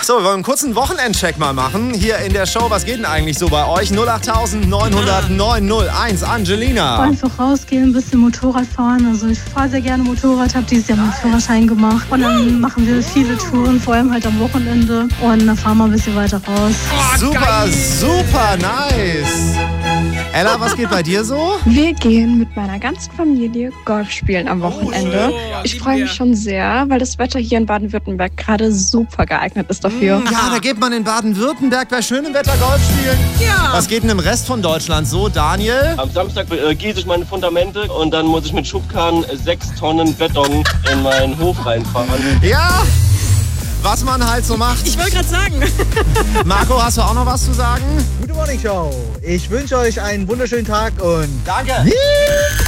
So, wir wollen einen kurzen Wochenendcheck mal machen. Hier in der Show, was geht denn eigentlich so bei euch? 08900 Angelina. Einfach rausgehen, ein bisschen Motorrad fahren. Also ich fahre sehr gerne Motorrad, habe dieses Jahr meinen Führerschein gemacht. Und dann machen wir viele Touren, vor allem halt am Wochenende. Und dann fahren wir ein bisschen weiter raus. Super, super nice. Ella, was geht bei dir so? Wir gehen mit meiner ganzen Familie Golf spielen am Wochenende. Ich freue mich schon sehr, weil das Wetter hier in Baden-Württemberg gerade super geeignet ist dafür. Ja, da geht man in Baden-Württemberg bei schönem Wetter Golf spielen. Ja. Was geht denn im Rest von Deutschland so, Daniel? Am Samstag gieße ich meine Fundamente und dann muss ich mit Schubkarren 6 Tonnen Beton in meinen Hof reinfahren. Ja, was man halt so macht. Ich wollte gerade sagen. Marco, hast du auch noch was zu sagen? Gute Morning Show. Ich wünsche euch einen wunderschönen Tag und danke.